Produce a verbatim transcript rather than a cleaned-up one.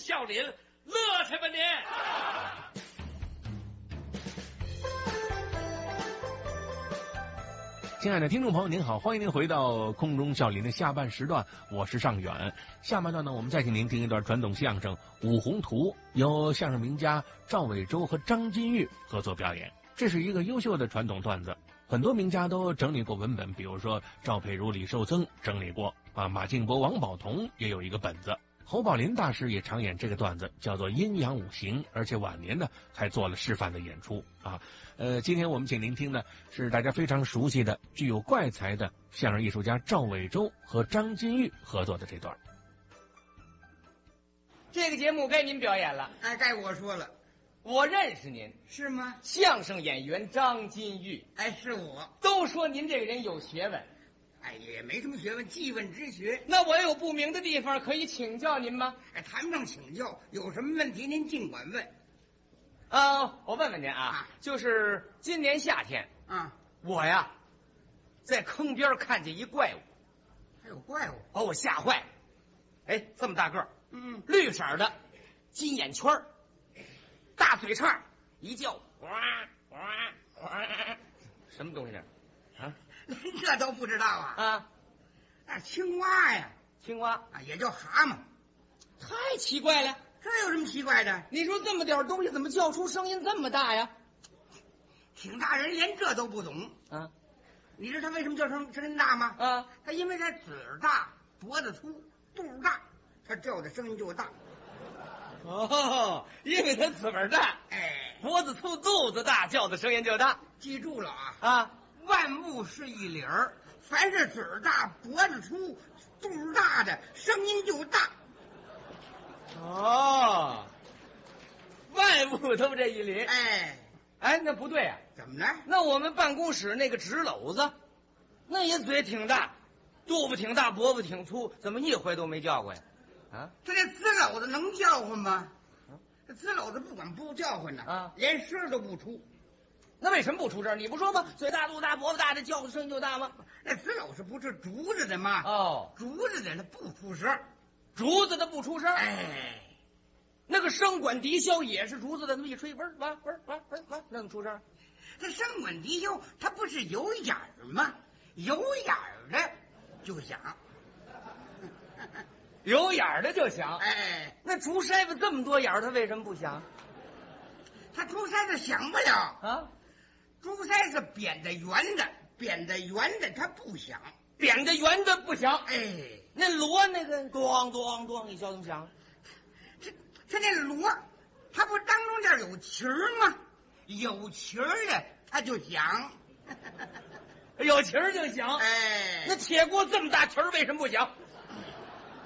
笑林，乐去吧您！ 亲爱的听众朋友您好，欢迎您回到空中笑林的下半时段，我是尚远。下半段呢，我们再请您听一段传统相声《五宏图》，由相声名家赵伟洲和张金玉合作表演。这是一个优秀的传统段子，很多名家都整理过文本，比如说赵佩如、李寿增整理过啊，马敬伯、王宝同也有一个本子。侯宝林大师也常演这个段子，叫做阴阳五行，而且晚年呢还做了示范的演出啊。呃，今天我们请您听的是大家非常熟悉的、具有怪才的相声艺术家赵伟洲和张金玉合作的这段。 这个节目该您表演了， 哎，该我说了。 我认识您， 是吗？ 相声演员张金玉。 哎，是我。 都说您这个人有学问。 哎，也没什么学问，记问之学。 那我有不明的地方可以请教您吗？ 哎，谈不上请教，有什么问题您尽管问。 啊，我问问您啊， 啊就是今年夏天啊， 我呀在坑边看见一怪物， 还有怪物， 把我吓坏了。哎，这么大个儿， 嗯， 绿色的，金眼圈儿，大嘴叉，一叫呱呱呱，什么东西呢？啊， 这都不知道啊？ 啊， 那青蛙呀， 青蛙啊，也叫蛤蟆， 太奇怪了。 这有什么奇怪的？ 你说这么点东西怎么叫出声音这么大呀？ 挺大人连这都不懂啊！ 你知道他为什么叫声声音大吗？ 啊， 他因为他嘴儿大，脖子粗，肚儿大，他叫的声音就大。 哦，因为他嘴儿大， 哎， 脖子粗，肚子大，叫的声音就大。 记住了啊！ 啊， 万物是一理儿，凡是嘴儿大、脖子粗、肚儿大的，声音就大。 哦，万物都这一理。 哎， 哎，那不对啊！ 怎么了？ 那我们办公室那个纸篓子，那也嘴挺大，肚子挺大，脖子挺粗，怎么一回都没叫过呀？啊， 他这紫篓子能叫唤吗？这紫篓子不管不叫唤呢， 啊， 连声都不出。 那为什么不出声？你不说吗？嘴大肚大脖子大，这叫的声音就大吗？ 那紫篓子不是竹子的吗？ 哦， 竹子的它不出声， 竹子的不出声。 哎， 那个声管笛箫也是竹子的，那么一吹，嗡嗡嗡嗡嗡嗡，那怎么出声？ 这声管笛箫它不是有眼儿吗？有眼儿的就响， 有眼儿的就响。 哎， 那竹筛子这么多眼儿，它为什么不响？ 它竹筛子响不了啊。 竹筛子扁的圆的，扁的圆的它不响， 扁的圆的不响。 哎， 那锣那个咚咚咚一敲怎么响？ 这这那锣，它不当中间有旗儿吗？有旗儿的它就响， 有旗儿就响。 哎， 那铁锅这么大，旗儿为什么不响？